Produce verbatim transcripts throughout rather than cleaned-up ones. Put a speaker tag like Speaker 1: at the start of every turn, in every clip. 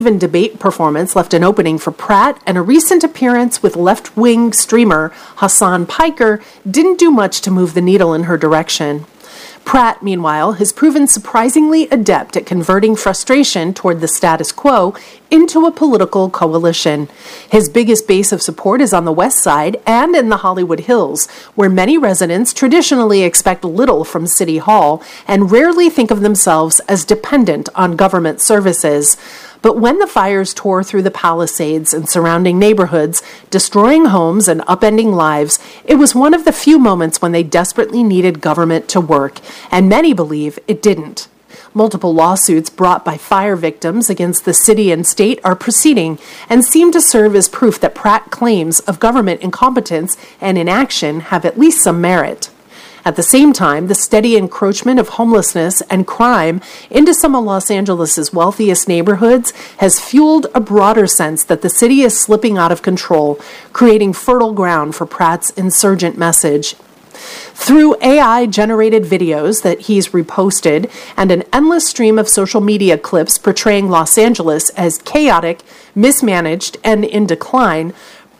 Speaker 1: Even debate performance left an opening for Pratt, and a recent appearance with left-wing streamer Hasan Piker didn't do much to move the needle in her direction. Pratt, meanwhile, has proven surprisingly adept at converting frustration toward the status quo into a political coalition. His biggest base of support is on the West Side and in the Hollywood Hills, where many residents traditionally expect little from City Hall and rarely think of themselves as dependent on government services. But when the fires tore through the Palisades and surrounding neighborhoods, destroying homes and upending lives, it was one of the few moments when they desperately needed government to work, and many believe it didn't. Multiple lawsuits brought by fire victims against the city and state are proceeding and seem to serve as proof that Pratt's claims of government incompetence and inaction have at least some merit. At the same time, the steady encroachment of homelessness and crime into some of Los Angeles' wealthiest neighborhoods has fueled a broader sense that the city is slipping out of control, creating fertile ground for Pratt's insurgent message. Through A I-generated videos that he's reposted and an endless stream of social media clips portraying Los Angeles as chaotic, mismanaged, and in decline,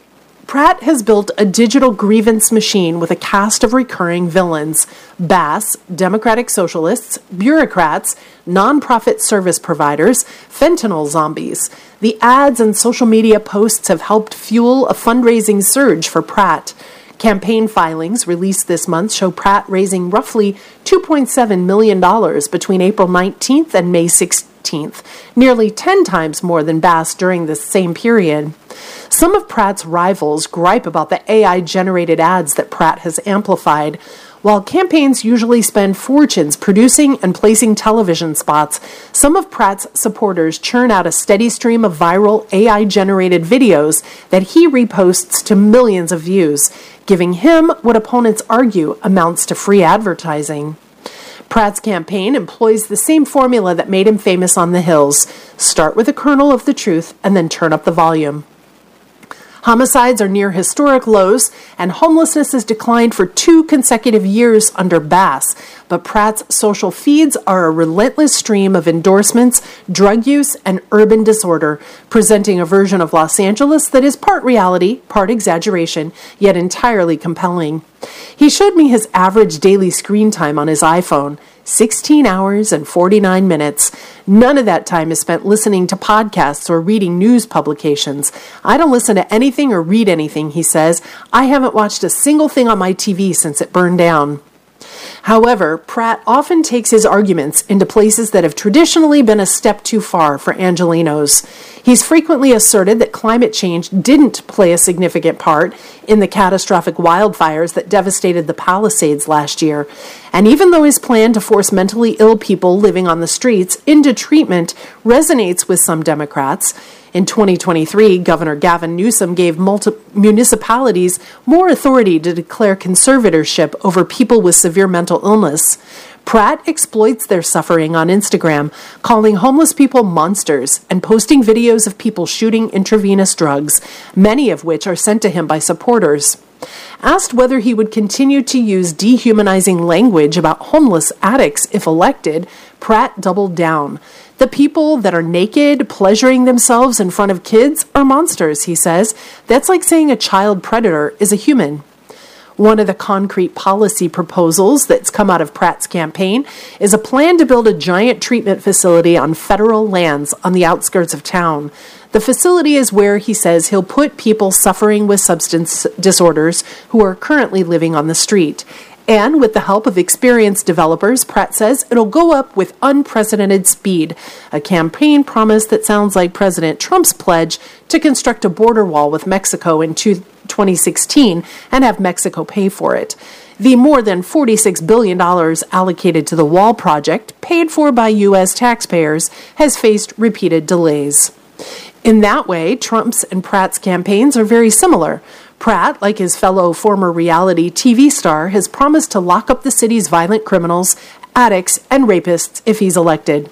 Speaker 1: Pratt has built a digital grievance machine with a cast of recurring villains: Bass, Democratic Socialists, bureaucrats, nonprofit service providers, fentanyl zombies. The ads and social media posts have helped fuel a fundraising surge for Pratt. Campaign filings released this month show Pratt raising roughly two point seven million dollars between April nineteenth and May sixteenth, nearly ten times more than Bass during this same period. Some of Pratt's rivals gripe about the A I-generated ads that Pratt has amplified. While campaigns usually spend fortunes producing and placing television spots, some of Pratt's supporters churn out a steady stream of viral A I-generated videos that he reposts to millions of views, giving him what opponents argue amounts to free advertising. Pratt's campaign employs the same formula that made him famous on the Hills: start with a kernel of the truth and then turn up the volume. Homicides are near historic lows, and homelessness has declined for two consecutive years under Bass. But Pratt's social feeds are a relentless stream of endorsements, drug use, and urban disorder, presenting a version of Los Angeles that is part reality, part exaggeration, yet entirely compelling. He showed me his average daily screen time on his iPhone: sixteen hours and forty-nine minutes. None of that time is spent listening to podcasts or reading news publications. I don't listen to anything or read anything, he says. I haven't watched a single thing on my T V since it burned down. However, Pratt often takes his arguments into places that have traditionally been a step too far for Angelenos. He's frequently asserted that climate change didn't play a significant part in the catastrophic wildfires that devastated the Palisades last year. And even though his plan to force mentally ill people living on the streets into treatment resonates with some Democrats, in twenty twenty-three, Governor Gavin Newsom gave multi- municipalities more authority to declare conservatorship over people with severe mental illness. Pratt exploits their suffering on Instagram, calling homeless people monsters and posting videos of people shooting intravenous drugs, many of which are sent to him by supporters. Asked whether he would continue to use dehumanizing language about homeless addicts if elected, Pratt doubled down. The people that are naked, pleasuring themselves in front of kids, are monsters, he says. That's like saying a child predator is a human. One of the concrete policy proposals that's come out of Pratt's campaign is a plan to build a giant treatment facility on federal lands on the outskirts of town. The facility is where, he says, he'll put people suffering with substance disorders who are currently living on the street. And with the help of experienced developers, Pratt says it'll go up with unprecedented speed, a campaign promise that sounds like President Trump's pledge to construct a border wall with Mexico in twenty sixteen and have Mexico pay for it. The more than forty-six billion dollars allocated to the wall project, paid for by U S taxpayers, has faced repeated delays. In that way, Trump's and Pratt's campaigns are very similar. Pratt, like his fellow former reality T V star, has promised to lock up the city's violent criminals, addicts, and rapists if he's elected.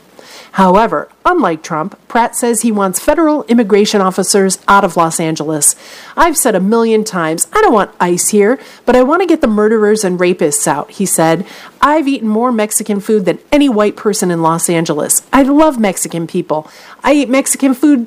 Speaker 1: However, unlike Trump, Pratt says he wants federal immigration officers out of Los Angeles. I've said a million times, I don't want ICE here, but I want to get the murderers and rapists out, he said. I've eaten more Mexican food than any white person in Los Angeles. I love Mexican people. I eat Mexican food